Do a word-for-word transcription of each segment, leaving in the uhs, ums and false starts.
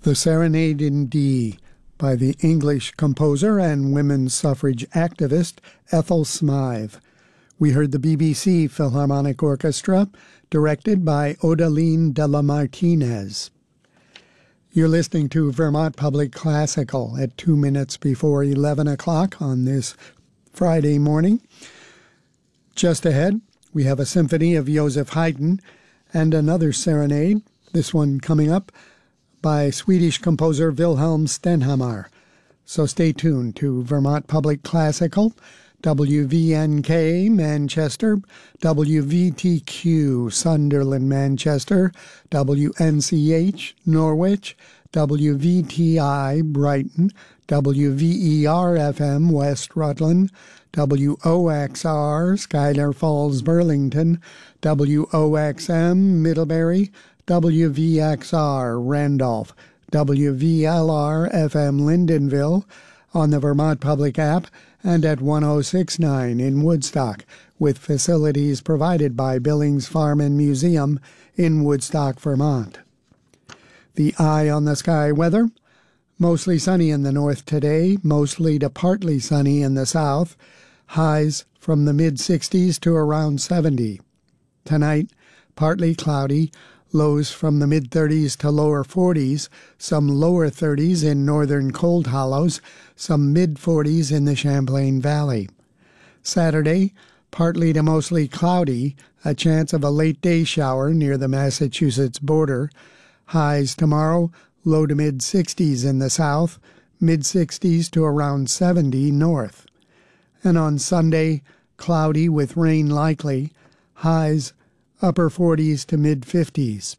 The Serenade in D by the English composer and women's suffrage activist Ethel Smythe. We heard the B B C Philharmonic Orchestra, directed by Odaline de la Martinez. You're listening to Vermont Public Classical at two minutes before eleven o'clock on this Friday morning. Just ahead, we have a symphony of Joseph Haydn and another serenade, this one coming up, by Swedish composer Wilhelm Stenhammar. So stay tuned to Vermont Public Classical, W V N K Manchester, W V T Q Sunderland Manchester, W N C H Norwich, W V T I Brighton, W V E R F M West Rutland, W O X R Schuyler Falls Burlington, W O X M Middlebury, W V X R Randolph, W V L R F M Lyndonville, on the Vermont Public app, and at one oh six point nine in Woodstock, with facilities provided by Billings Farm and Museum in Woodstock, Vermont. The eye on the sky weather: mostly sunny in the north today, mostly to partly sunny in the south, highs from the mid-sixties to around seventy. Tonight, partly cloudy, lows from the mid-thirties to lower forties, some lower thirties in northern Cold Hollows, some mid-forties in the Champlain Valley. Saturday, partly to mostly cloudy, a chance of a late-day shower near the Massachusetts border. Highs tomorrow, low to mid-sixties in the south, mid-sixties to around seventy north. And on Sunday, cloudy with rain likely, highs upper forties to mid-fifties.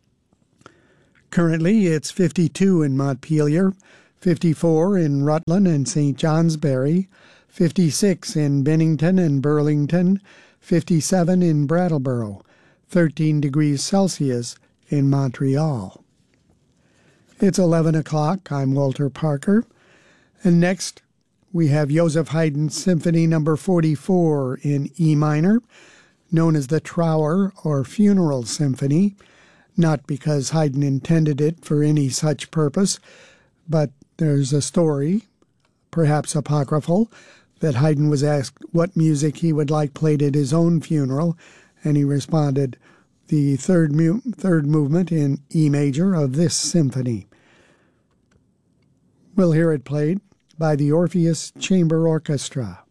Currently, it's fifty-two in Montpelier, fifty-four in Rutland and Saint Johnsbury, fifty-six in Bennington and Burlington, fifty-seven in Brattleboro, thirteen degrees Celsius in Montreal. It's eleven o'clock. I'm Walter Parker. And next, we have Joseph Haydn's Symphony Number forty-four in E minor, known as the Trower or Funeral Symphony, not because Haydn intended it for any such purpose, but there's a story, perhaps apocryphal, that Haydn was asked what music he would like played at his own funeral, and he responded, the third, mu- third movement in E major of this symphony. We'll hear it played by the Orpheus Chamber Orchestra.